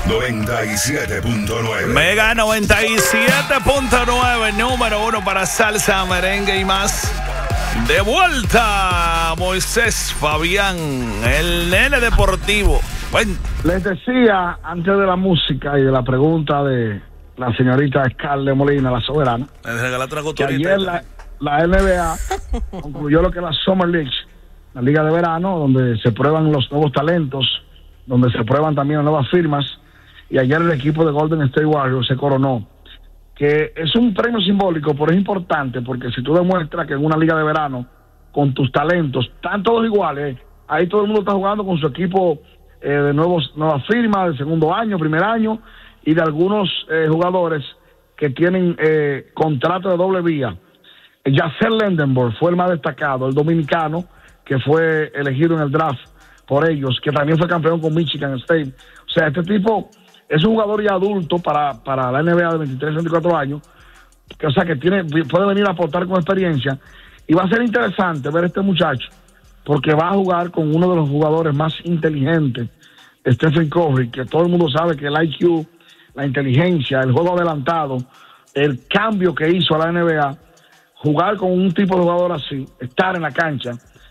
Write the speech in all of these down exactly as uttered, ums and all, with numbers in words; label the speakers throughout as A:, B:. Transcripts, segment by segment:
A: noventa y siete punto nueve.
B: Mega noventa y siete punto nueve, número uno para salsa, merengue y más. De vuelta, Moisés Fabián, el nene deportivo. Bueno.
C: Les decía, antes de la música y de la pregunta de la señorita Scarlett Molina, la soberana, que ayer la, la N B A concluyó lo que es la Summer League, la liga de verano, donde se prueban los nuevos talentos, donde se prueban también las nuevas firmas, y ayer el equipo de Golden State Warriors se coronó, que es un premio simbólico, pero es importante, porque si tú demuestras que en una liga de verano, con tus talentos, están todos iguales, ahí todo el mundo está jugando con su equipo eh, de nuevos nuevas firmas, de segundo año, primer año, y de algunos eh, jugadores que tienen eh, contrato de doble vía. Yasser Lendenborg fue el más destacado, el dominicano, que fue elegido en el draft por ellos, que también fue campeón con Michigan State. O sea, este tipo es un jugador ya adulto para, para la N B A de veintitrés, veinticuatro años, que, o sea, que tiene, puede venir a aportar con experiencia, y va a ser interesante ver a este muchacho, porque va a jugar con uno de los jugadores más inteligentes, Stephen Curry, que todo el mundo sabe que el I Q, la inteligencia, el juego adelantado, el cambio que hizo a la N B A, jugar con un tipo de jugador así, estar en la cancha,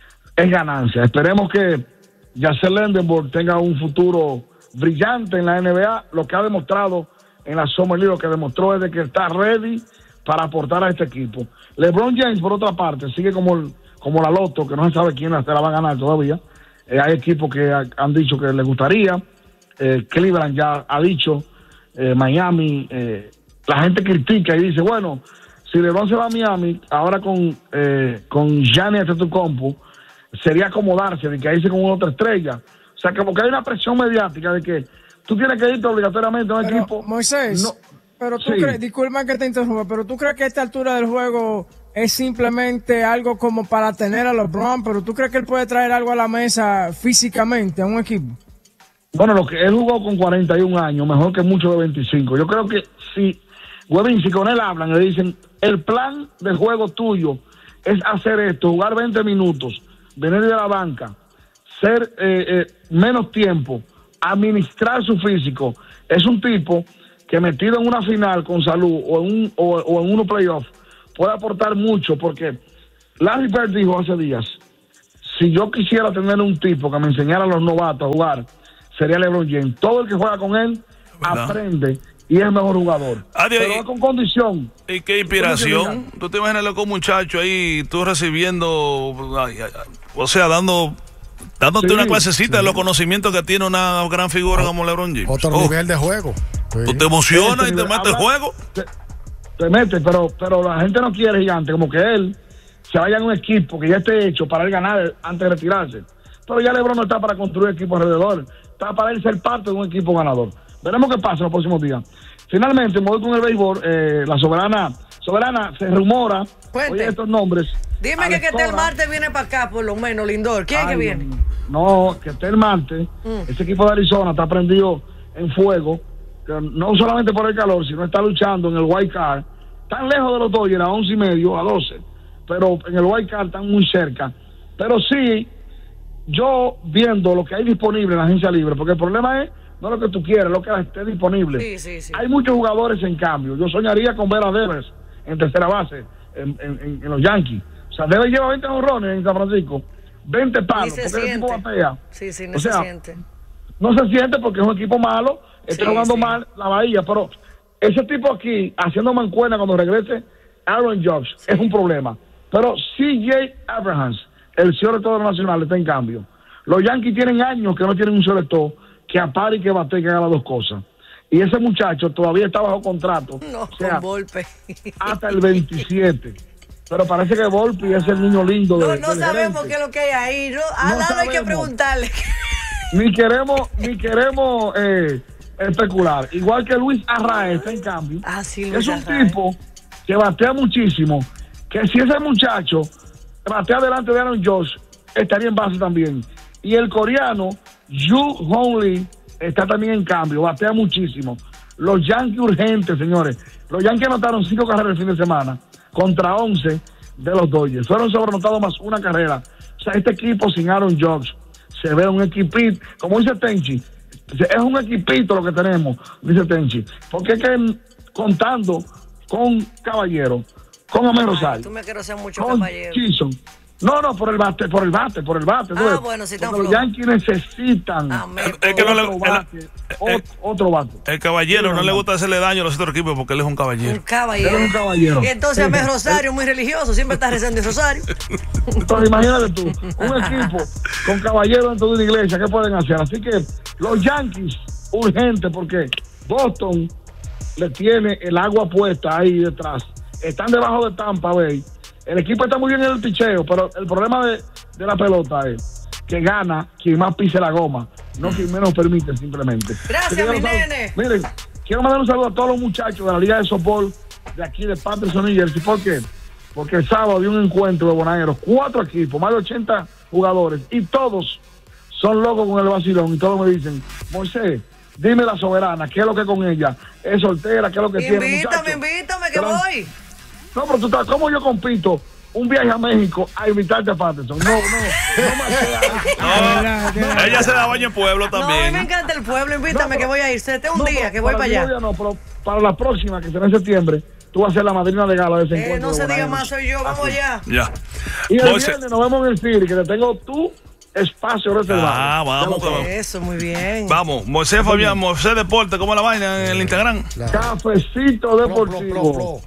C: es ganancia. Esperemos que Yasser Lendenborg tenga un futuro brillante en la N B A. Lo que ha demostrado en la Summer League, lo que demostró es de que está ready para aportar a este equipo. LeBron James, por otra parte, sigue como, como la loto, que no se sabe quién se la va a ganar todavía. Eh, hay equipos que ha, han dicho que les gustaría. Eh, Cleveland ya ha dicho, eh, Miami. Eh, la gente critica y dice, bueno, si LeBron se va a Miami, ahora con, eh, con Giannis Antetokounmpo, sería acomodarse de que ahí se con una otra estrella. O sea, como que hay una presión mediática de que tú tienes que irte obligatoriamente a un
D: pero,
C: equipo.
D: Moisés, no, pero tú sí. crees, disculpa que te interrumpa, pero tú crees que a esta altura del juego es simplemente algo como para tener a LeBron, pero tú crees que él puede traer algo a la mesa físicamente a un equipo.
C: Bueno, lo que él jugó con cuarenta y un años, mejor que muchos de veinticinco. Yo creo que si, Webin, si con él hablan, le dicen, el plan de juego tuyo es hacer esto, jugar veinte minutos, venir de la banca, ser eh, eh, menos tiempo, administrar su físico. Es un tipo que metido en una final con salud o en un o, o en unos playoffs puede aportar mucho, porque Larry Bird dijo hace días, si yo quisiera tener un tipo que me enseñara a los novatos a jugar, sería LeBron James. Todo el que juega con él ¿verdad? Aprende y es mejor jugador.
B: Adiós,
C: pero y, con condición.
B: Y qué inspiración. Tú te imaginas loco muchacho ahí, tú recibiendo, ay, ay, ay, o sea, dando dándote sí, una clasecita sí. de los conocimientos que tiene una gran figura oh, como LeBron James.
E: Otro oh. nivel de juego.
B: Sí. Tú te emocionas sí, y te metes el juego.
C: Te, te metes, pero, pero la gente no quiere, gigante, como que él se vaya a un equipo que ya esté hecho para él ganar antes de retirarse. Pero ya LeBron no está para construir equipos alrededor, está para él ser parte de un equipo ganador. Veremos qué pasa en los próximos días. Finalmente, me voy con el béisbol. Eh, la soberana, soberana se rumora, oye estos nombres.
F: Dime Alex que que esté el martes viene para acá, por lo menos, Lindor. ¿Quién Ay, es que viene?
C: No, que esté el martes. Mm. Ese equipo de Arizona está prendido en fuego, no solamente por el calor, sino está luchando en el wild card. Tan lejos de los Dodgers, a once y medio, a doce. Pero en el wild card están muy cerca. Pero sí, yo viendo lo que hay disponible en la agencia libre, porque el problema es no lo que tú quieres, lo que esté disponible.
F: Sí, sí, sí.
C: Hay muchos jugadores en cambio. Yo soñaría con ver a Devers en tercera base en, en, en, en los Yankees. O sea, Devers lleva veinte honrones en San Francisco, veinte palos, porque el equipo batea.
F: Sí, sí, no
C: o sea,
F: se siente.
C: No se siente porque es un equipo malo, está sí, jugando sí. mal la Bahía, pero ese tipo aquí, haciendo mancuerna cuando regrese Aaron Judge, sí. es un problema. Pero C J Abrams, el selector nacional, está en cambio. Los Yankees tienen años que no tienen un selector que apare y que bate, que haga las dos cosas. Y ese muchacho todavía está bajo contrato.
F: No,
C: o sea,
F: con Volpe.
C: Hasta el veintisiete. Pero parece que Volpe es el niño lindo.
F: No,
C: de,
F: no sabemos qué es lo que hay ahí. No, a
C: no
F: Lalo hay que preguntarle.
C: Ni queremos, ni queremos eh, especular. Igual que Luis Arraez está en cambio.
F: Ah, sí,
C: Luis es un
F: Arraez.
C: tipo que batea muchísimo. Que si ese muchacho batea delante de Aaron Judge, estaría en base también. Y el coreano Yu Hong Lee está también en cambio, batea muchísimo. Los Yankees urgentes, señores. Los Yankees anotaron cinco carreras el fin de semana contra once de los Dodgers. Fueron sobrenotados más una carrera. O sea, este equipo sin Aaron Judge se ve un equipito, como dice Tenchi, Es un equipito lo que tenemos, dice Tenchi. Porque es que contando con Caballero, con Amén Rosario,
F: tú me quiero hacer mucho
C: con
F: Caballero.
C: Chison. No, no, por el bate, por el bate, por el bate.
F: Ah, ¿no? Bueno, si están
C: los Yankees necesitan
B: Amén, es que no le,
C: otro, bate, el, el, otro bate.
B: El Caballero sí, no, no le gusta hacerle daño a los otros equipos porque él es un caballero.
F: Un caballero.
C: Él es un caballero.
F: Y entonces Amén Rosario, muy religioso, siempre está rezando el rosario.
C: Entonces imagínate tú, un equipo con Caballero dentro de una iglesia, ¿qué pueden hacer? Así que los Yankees, urgente, porque Boston le tiene el agua puesta ahí detrás. Están debajo de Tampa Bay. El equipo está muy bien en el picheo, pero el problema de, de la pelota es que gana quien más pise la goma, no quien menos permite simplemente.
F: Gracias, mi nene.
C: Miren, quiero mandar un saludo a todos los muchachos de la Liga de Softball de aquí de Patterson, New Jersey. ¿Por qué? Porque el sábado había un encuentro de bonaeros, cuatro equipos, más de ochenta jugadores, y todos son locos con el vacilón, y todos me dicen, Moisés, dime la soberana, ¿qué es lo que con ella? ¿Es soltera? ¿Qué es lo que
F: invítame,
C: tiene?
F: Invítame, invítame, que voy.
C: No, pero tú estás, ¿cómo yo compito un viaje a México a invitarte a Patterson? No, no, no
B: me no, ella se da baño en pueblo también.
F: No, a mí me encanta el pueblo, invítame, no, pero, que voy a ir. Este un no, día que voy para, para allá.
C: No, pero para la próxima, que será en septiembre, tú vas a ser la madrina de gala de ese
F: eh,
C: encuentro.
F: No se diga más, soy yo, vamos allá.
B: Ya.
C: Y el viernes nos vemos en el City, que te tengo tu espacio reservado.
B: Ah, vamos, vamos.
F: Eso, muy bien.
B: Vamos, Moisés Fabián, Moisés Deporte, ¿cómo la vaina en el Instagram?
C: Cafecito Deportivo.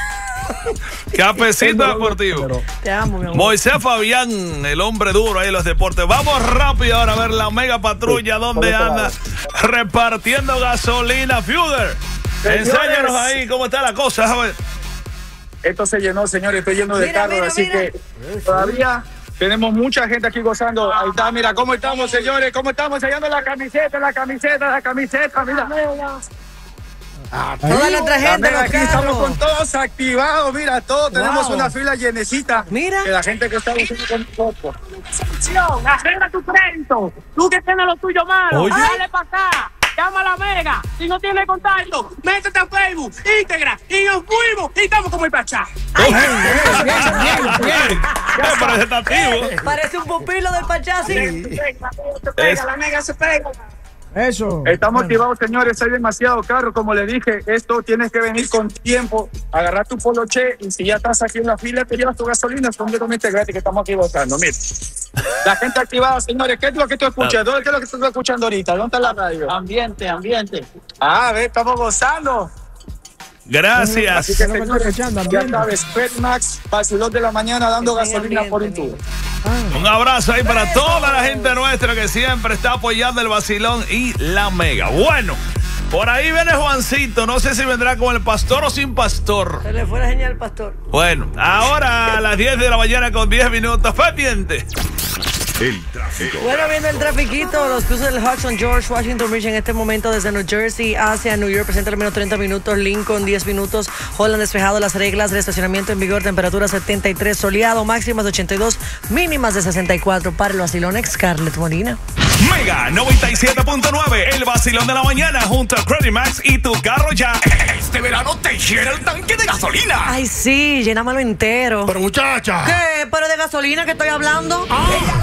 B: Cafecito Deportivo.
F: Te amo, mi amor.
B: Moisés Fabián, el hombre duro ahí en los deportes. Vamos rápido ahora a ver la mega patrulla donde anda repartiendo gasolina. Fuger, enséñanos ahí cómo está la cosa. A ver.
E: Esto se llenó, señores, estoy lleno de carros, así mira. que todavía tenemos mucha gente aquí gozando. Ahí está, mira cómo estamos, señores, cómo estamos enseñando la camiseta, la camiseta, la camiseta, mira.
F: Ah, toda nuestra gente,
E: aquí estamos con todos activados, mira, todos wow. tenemos una fila llenecita.
F: Mira.
E: De la gente que está haciendo con nosotros.
G: Arregla tu crédito. Tú que tienes lo tuyo malo, Oye. dale para acá. Llama a la Mega. Si no tienes contacto, métete a Facebook, Instagram y nos fuimos y estamos como el Pachá.
B: Bien, bien, bien. Representativo.
F: Parece un pupilo del Pachá, sí.
E: Se pega, la Mega se pega.
D: Eso.
E: Estamos activados, señores. Hay demasiado carro. Como le dije, esto tienes que venir con tiempo, agarrar tu poloche y si ya estás aquí en la fila, te llevas tu gasolina. Es completamente gratis que estamos aquí votando. Mira, la gente activada, señores. ¿Qué es lo que tú escuchas? ¿Dónde ¿Qué es lo que estás escuchando ahorita? ¿Dónde está la radio?
G: Ambiente, ambiente.
E: Ah, ve, estamos gozando.
B: Gracias.
E: Así que, señores, ya sabes, Petmax, vacilón de la mañana dando gasolina por un tubo.
B: Ah. Un abrazo ahí para toda la gente nuestra que siempre está apoyando el vacilón y la mega. Bueno, por ahí viene Juancito. No sé si vendrá con el pastor o sin pastor.
F: Se le fue la señal al pastor.
B: Bueno, ahora a las diez de la mañana con diez minutos. Pendiente.
A: El tráfico.
F: Bueno, viene el trafiquito. Los cruces del Hudson, George Washington Bridge en este momento desde New Jersey hacia New York presenta al menos treinta minutos. Lincoln diez minutos. Holland despejado. Las reglas de estacionamiento en vigor. Temperatura setenta y tres. Soleado. Máximas de ochenta y dos. Mínimas de sesenta y cuatro. Para el vacilón, Scarlett Molina.
H: Mega noventa y siete punto nueve. El vacilón de la mañana junto a Credit Max y tu carro ya. Este verano te llena el tanque de gasolina.
F: Ay, sí. Llénamelo entero.
H: Pero muchacha.
F: ¿Qué? ¿Pero de gasolina que estoy hablando?
H: Ah.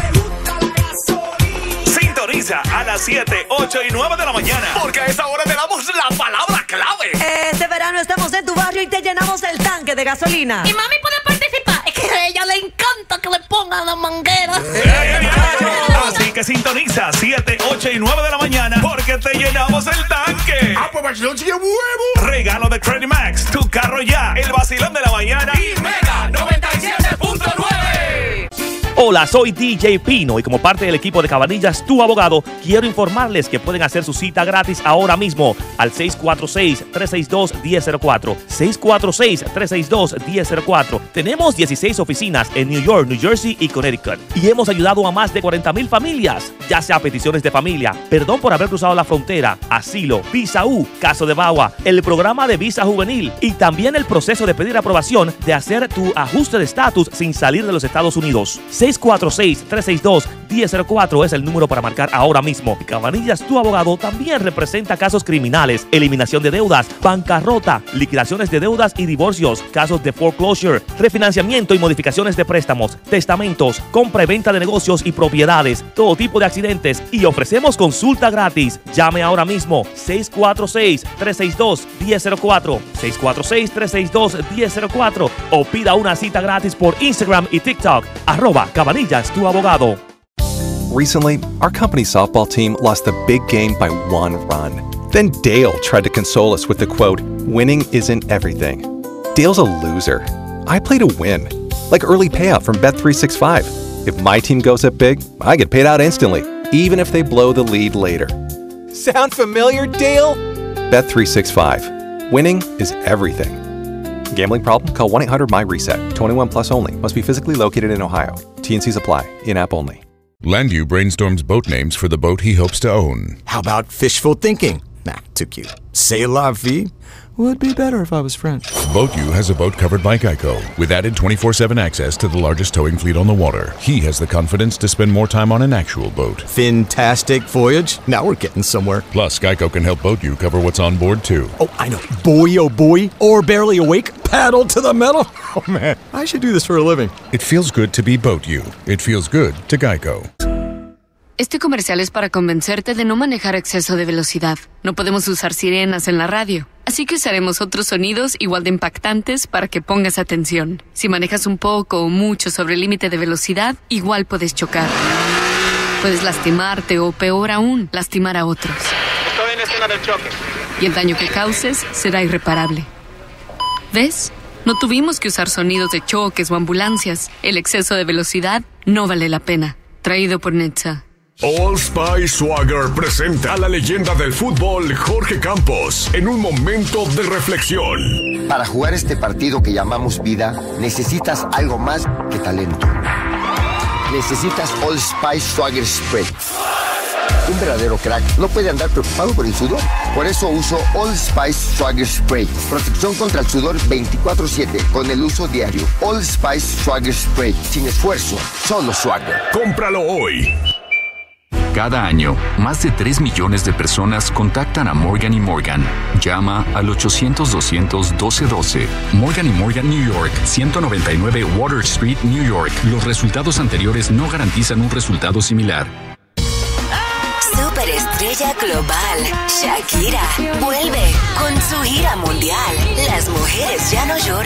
H: Sintoniza a las siete, ocho y nueve de la mañana. Porque a esa hora te damos la palabra clave.
F: Este verano estamos en tu barrio y te llenamos el tanque de gasolina.
I: Y mami puede participar. Es que a ella le encanta que le pongan la manguera.
H: Así que sintoniza siete, ocho y nueve de la mañana porque te llenamos el tanque.
J: Ah, pues vacilón sigue huevo.
H: Regalo de Credit Max, tu carro ya, el vacilón de la mañana y Mega noventa y siete punto nueve.
K: Hola, soy D J Pino y como parte del equipo de Cabanillas, tu abogado, quiero informarles que pueden hacer su cita gratis ahora mismo al seis cuatro seis, tres seis dos, uno cero cero cuatro. seis cuatro seis, tres seis dos, uno cero cero cuatro. Tenemos dieciséis oficinas en New York, New Jersey y Connecticut y hemos ayudado a más de cuarenta mil familias, ya sea peticiones de familia, perdón por haber cruzado la frontera, asilo, visa U, caso de B A W A, el programa de visa juvenil y también el proceso de pedir aprobación de hacer tu ajuste de estatus sin salir de los Estados Unidos. seis cuatro seis, tres seis dos, diez cero cuatro es el número para marcar ahora mismo. Cabanillas, tu abogado, también representa casos criminales, eliminación de deudas, bancarrota, liquidaciones de deudas y divorcios, casos de foreclosure, refinanciamiento y modificaciones de préstamos, testamentos, compra y venta de negocios y propiedades, todo tipo de accidentes, y ofrecemos consulta gratis. Llame ahora mismo seis cuatro seis, tres seis dos, uno cero cero cuatro, seis cuatro seis, tres seis dos, uno cero cero cuatro o pida una cita gratis por Instagram y TikTok, arroba Cabanillas, tu abogado.
L: Recently, our company's softball team lost the big game by one run. Then Dale tried to console us with the quote, "Winning isn't everything." Dale's a loser. I play to win, like early payout from Bet three sixty-five. If my team goes up big, I get paid out instantly, even if they blow the lead later. Sound familiar, Dale? Bet three sixty-five. Winning is everything. Gambling problem? Call one eight hundred M Y reset. twenty-one plus only. Must be physically located in Ohio. T and C's apply. In-app only.
A: Landu brainstorms boat names for the boat he hopes to own.
J: How about fishful thinking? Nah, too cute. C'est la vie? Would be better if I was French.
A: BoatU has a boat covered by Geico with added twenty-four seven access to the largest towing fleet on the water. He has the confidence to spend more time on an actual boat.
J: Fantastic voyage. Now we're getting somewhere.
A: Plus, Geico can help BoatU cover what's on board too.
J: Oh, I know. Boy, oh boy. Or barely awake. Paddle to the metal. Oh man, I should do this for a living.
A: It feels good to be BoatU. It feels good to Geico.
M: Este comercial es para convencerte de no manejar a exceso de velocidad. No podemos usar sirenas en la radio, así que usaremos otros sonidos igual de impactantes para que pongas atención. Si manejas un poco o mucho sobre el límite de velocidad, igual puedes chocar. Puedes lastimarte o, peor aún, lastimar a otros.
E: Estoy en escena del choque.
M: Y el daño que causes será irreparable. ¿Ves? No tuvimos que usar sonidos de choques o ambulancias. El exceso de velocidad no vale la pena. Traído por Netza.
H: Old Spice Swagger presenta a la leyenda del fútbol Jorge Campos en un momento de reflexión.
N: Para jugar este partido que llamamos vida, necesitas algo más que talento. Necesitas Old Spice Swagger Spray. Un verdadero crack no puede andar preocupado por el sudor. Por eso uso Old Spice Swagger Spray. Protección contra el sudor veinticuatro siete con el uso diario. Old Spice Swagger Spray. Sin esfuerzo, solo Swagger.
H: Cómpralo hoy.
O: Cada año, más de tres millones de personas contactan a Morgan y Morgan. Llama al ochocientos, doscientos, doce doce. Morgan y Morgan New York, ciento noventa y nueve Water Street, New York. Los resultados anteriores no garantizan un resultado similar.
P: Superestrella global, Shakira, vuelve con su gira mundial. Las mujeres ya no lloran.